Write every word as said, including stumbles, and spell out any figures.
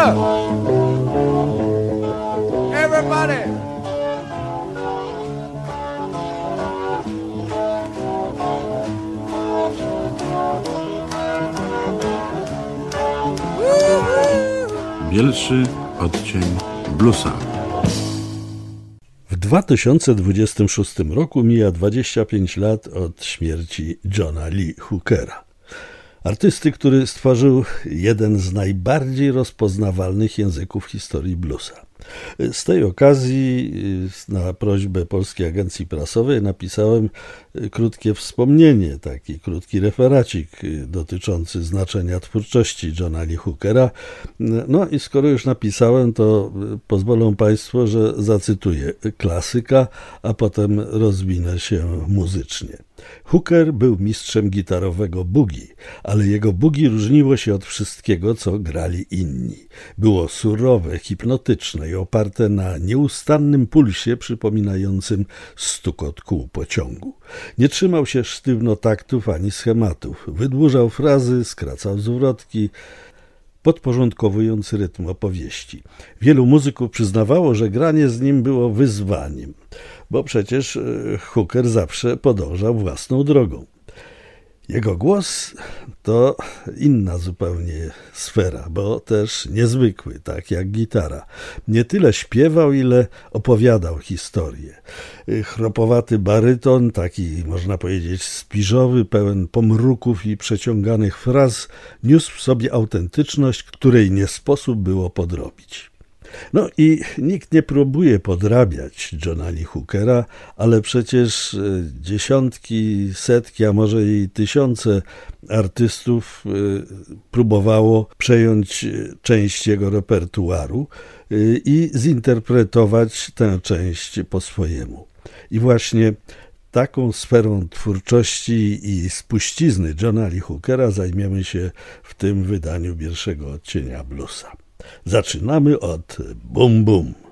up! Everybody! Pierwszy odcień bluesa. W dwa tysiące dwudziestym szóstym roku mija dwadzieścia pięć lat od śmierci Johna Lee Hookera. Artysty, który stworzył jeden z najbardziej rozpoznawalnych języków historii bluesa. Z tej okazji na prośbę Polskiej Agencji Prasowej napisałem krótkie wspomnienie, taki krótki referacik dotyczący znaczenia twórczości Johna Lee Hookera. No i skoro już napisałem, to pozwolą Państwo, że zacytuję klasyka, a potem rozwinę się muzycznie. Hooker był mistrzem gitarowego boogie, ale jego boogie różniło się od wszystkiego, co grali inni. Było surowe, hipnotyczne i oparte na nieustannym pulsie przypominającym stukot kół pociągu. Nie trzymał się sztywno taktów ani schematów. Wydłużał frazy, skracał zwrotki, podporządkowując rytm opowieści. Wielu muzyków przyznawało, że granie z nim było wyzwaniem, bo przecież Hooker zawsze podążał własną drogą. Jego głos to inna zupełnie sfera, bo też niezwykły, tak jak gitara. Nie tyle śpiewał, ile opowiadał historię. Chropowaty baryton, taki można powiedzieć spiżowy, pełen pomruków i przeciąganych fraz, niósł w sobie autentyczność, której nie sposób było podrobić. No i nikt nie próbuje podrabiać Johna Lee Hookera, ale przecież dziesiątki, setki, a może i tysiące artystów próbowało przejąć część jego repertuaru i zinterpretować tę część po swojemu. I właśnie taką sferą twórczości i spuścizny Johna Lee Hookera zajmiemy się w tym wydaniu pierwszego odcienia bluesa. Zaczynamy od Bum Bum.